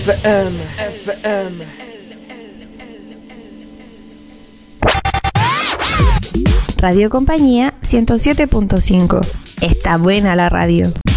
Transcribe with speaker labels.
Speaker 1: FM.
Speaker 2: Radio Compañía 107.5. Está buena la radio.